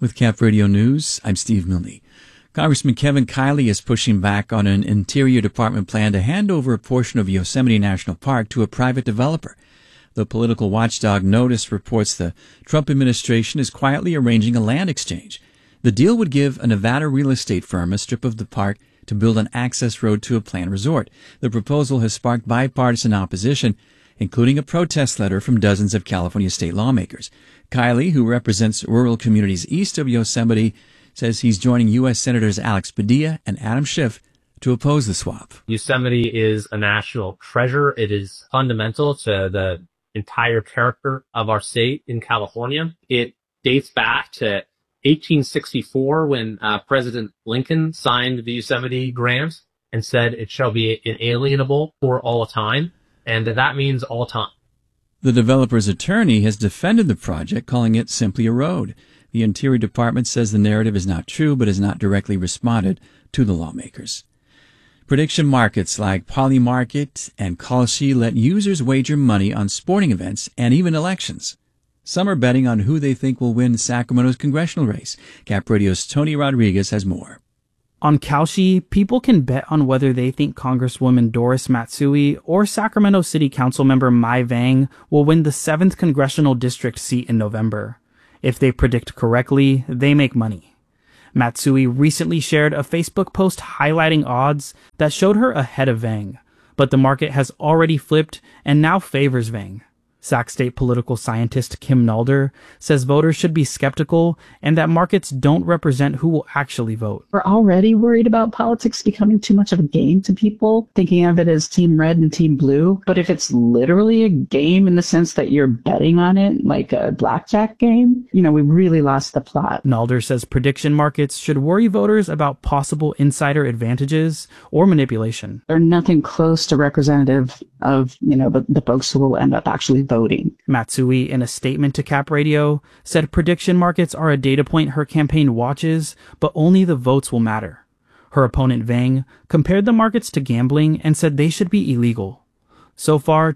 With Cap Radio News, I'm Steve Milne. Congressman Kevin Kiley is pushing back on an Interior Department plan to hand over a portion of Yosemite National Park to a private developer. The political watchdog Notice reports the Trump administration is quietly arranging a land exchange. The deal would give a Nevada real estate firm a strip of the park to build an access road to a planned resort. The proposal has sparked bipartisan opposition, including a protest letter from dozens of California state lawmakers. Kiley, who represents rural communities east of Yosemite, says he's joining U.S. Senators Alex Padilla and Adam Schiff to oppose the swap. Yosemite is a national treasure. It is fundamental to the entire character of our state in California. It dates back to 1864 when President Lincoln signed the Yosemite Grant and said it shall be inalienable for all time, and that means all time. The developer's attorney has defended the project, calling it simply a road. The Interior Department says the narrative is not true, but has not directly responded to the lawmakers. Prediction markets like Polymarket and Kalshi let users wager money on sporting events and even elections. Some are betting on who they think will win Sacramento's congressional race. Cap Radio's Tony Rodriguez has more. On Kalshi, people can bet on whether they think Congresswoman Doris Matsui or Sacramento City Council member Mai Vang will win the 7th congressional district seat in November. If they predict correctly, they make money. Matsui recently shared a Facebook post highlighting odds that showed her ahead of Vang, but the market has already flipped and now favors Vang. Sac State political scientist Kim Nalder says voters should be skeptical and that markets don't represent who will actually vote. We're already worried about politics becoming too much of a game to people, thinking of it as team red and team blue. But if it's literally a game in the sense that you're betting on it, like a blackjack game, we really lost the plot. Nalder says prediction markets should worry voters about possible insider advantages or manipulation. They're nothing close to representative of, the folks who will end up actually voting. Matsui, in a statement to Cap Radio, said prediction markets are a data point her campaign watches, but only the votes will matter. Her opponent Vang compared the markets to gambling and said they should be illegal. So far,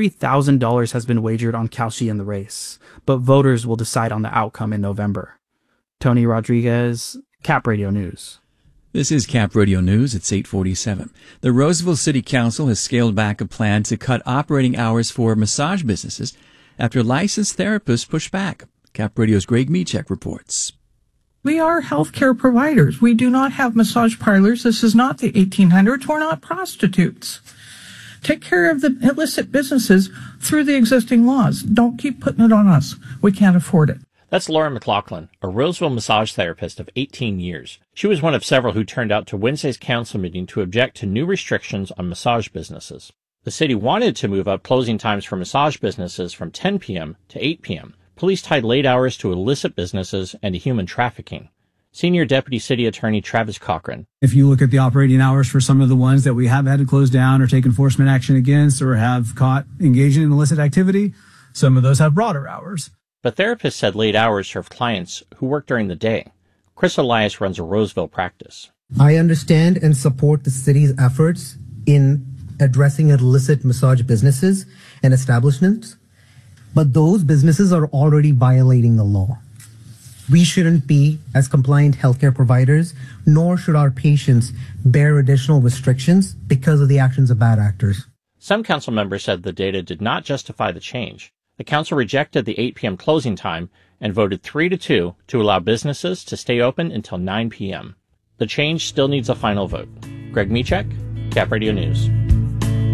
$23,000 has been wagered on Kalshi in the race, but voters will decide on the outcome in November. Tony Rodriguez, Cap Radio News. This is Cap Radio News. It's 8:47. The Roseville City Council has scaled back a plan to cut operating hours for massage businesses after licensed therapists push back. Cap Radio's Greg Michek reports. We are healthcare providers. We do not have massage parlors. This is not the 1800s. We're not prostitutes. Take care of the illicit businesses through the existing laws. Don't keep putting it on us. We can't afford it. That's Laura McLaughlin, a Roseville massage therapist of 18 years. She was one of several who turned out to Wednesday's council meeting to object to new restrictions on massage businesses. The city wanted to move up closing times for massage businesses from 10 p.m. to 8 p.m. Police tied late hours to illicit businesses and to human trafficking. Senior Deputy City Attorney Travis Cochran. If you look at the operating hours for some of the ones that we have had to close down or take enforcement action against or have caught engaging in illicit activity, some of those have broader hours. But therapists said late hours serve clients who work during the day. Chris Elias runs a Roseville practice. I understand and support the city's efforts in addressing illicit massage businesses and establishments, but those businesses are already violating the law. We shouldn't be, as compliant healthcare providers, nor should our patients bear additional restrictions because of the actions of bad actors. Some council members said the data did not justify the change. The council rejected the 8 p.m. closing time and voted 3-2 to allow businesses to stay open until 9 p.m. The change still needs a final vote. Greg Michek, Cap Radio News.